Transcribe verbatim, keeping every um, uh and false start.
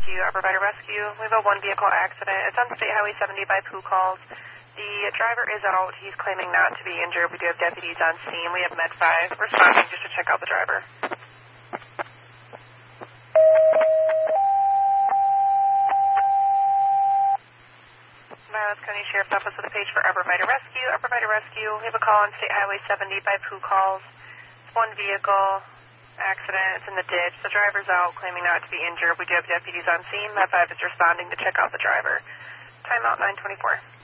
Rescue, Upper Vita Rescue. We have a one vehicle accident. It's on State Highway seventy by Pooh Calls. The driver is out. He's claiming not to be injured. We do have deputies on scene. We have Med five responding just to check out the driver. Niles County Sheriff's Office with a page for Upper Vita Rescue. Upper Vita Rescue. We have a call on State Highway seventy by Pooh Calls. It's one vehicle accident. It's in the ditch. The driver's out, claiming not to be injured. We do have deputies on scene. Med five is responding to check out the driver. Timeout nine twenty-four.